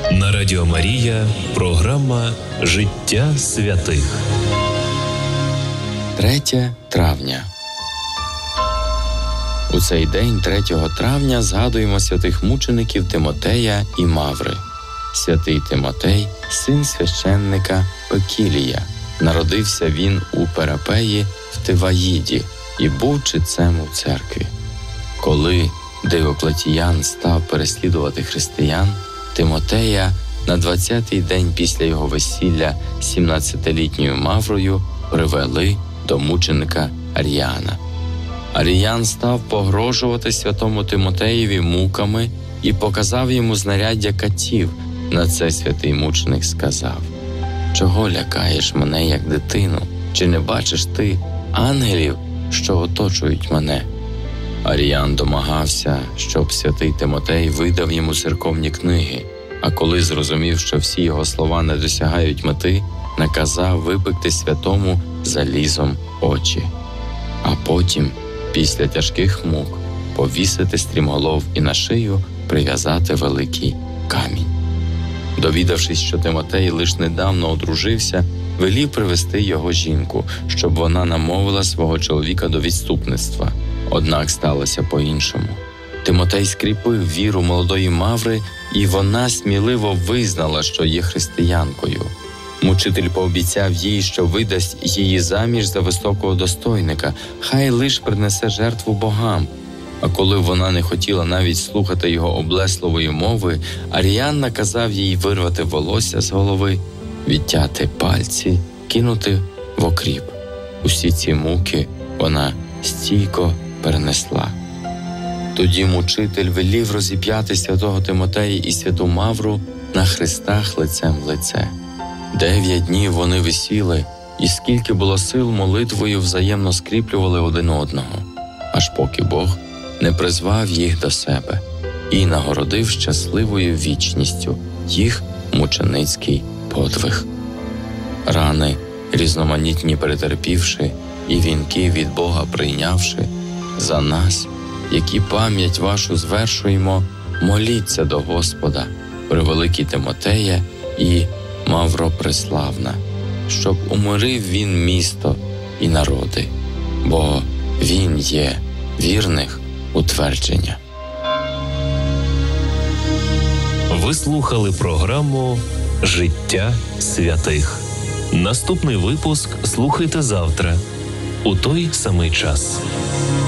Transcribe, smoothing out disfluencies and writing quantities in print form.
На Радіо Марія програма «Життя святих». 3 травня. У цей день, 3 травня, згадуємо святих мучеників Тимотея і Маври. Святий Тимотей – син священника Пекілія. Народився він у Перапеї в Тиваїді і був читцем у церкві. Коли Диоклетіян став переслідувати християн, Тимотея на 20-й день після його весілля 17-літньою Маврою привели до мученика Аріяна. Аріян став погрожувати святому Тимотеєві муками і показав йому знаряддя катів. На це святий мученик сказав: «Чого лякаєш мене, як дитину? Чи не бачиш ти ангелів, що оточують мене?» Аріян домагався, щоб святий Тимотей видав йому церковні книги, а коли зрозумів, що всі його слова не досягають мети, наказав випекти святому залізом очі. А потім, після тяжких мук, повісити стрімголов і на шию прив'язати великий камінь. Довідавшись, що Тимотей лише недавно одружився, велів привести його жінку, щоб вона намовила свого чоловіка до відступництва. Однак сталося по-іншому. Тимотей скріпив віру молодої Маври, і вона сміливо визнала, що є християнкою. Мучитель пообіцяв їй, що видасть її заміж за високого достойника, хай лиш принесе жертву богам. А коли вона не хотіла навіть слухати його облесливої мови, Аріян наказав їй вирвати волосся з голови, відтяти пальці, кинути в окріп. Усі ці муки вона стійко перенесла. Тоді мучитель велів розіп'яти святого Тимотея і святу Мавру на хрестах лицем в лице. 9 днів вони висіли, і скільки було сил, молитвою взаємно скріплювали один одного, аж поки Бог не призвав їх до себе і нагородив щасливою вічністю їх мученицький подвиг. Рани різноманітні перетерпівши і вінки від Бога прийнявши, за нас, які пам'ять вашу звершуємо, моліться до Господа, превеликий Тимотея і Мавро Преславна, щоб умирив він місто і народи, бо він є вірних утвердження. Ви слухали програму «Життя святих». Наступний випуск слухайте завтра у той самий час.